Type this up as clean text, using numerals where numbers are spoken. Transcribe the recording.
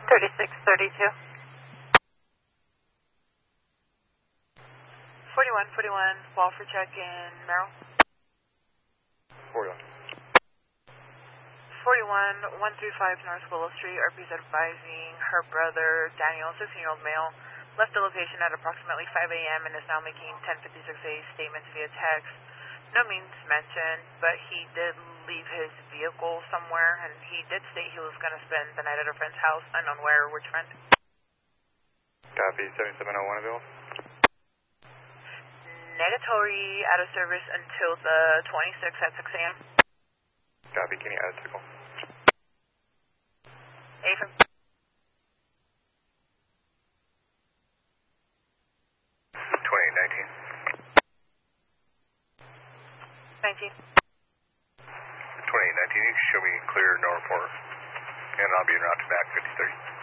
3632. 4141, wall for check in Merrill. 41. 41, 135 North Willow Street, RP's advising her brother, Daniel, 16-year-old male, left the location at approximately 5 a.m. and is now making 1056A statements via text. No means mentioned, but he did leave his vehicle somewhere, and he did state he was going to spend the night at a friend's house, unknown where or which friend. Copy, 7701 available. Negatory out of service until the 26th at 6 a.m. Copy, can you add a signal? Affirm. 19. 2819, you can show me clear no report, and I'll be en route to back 53.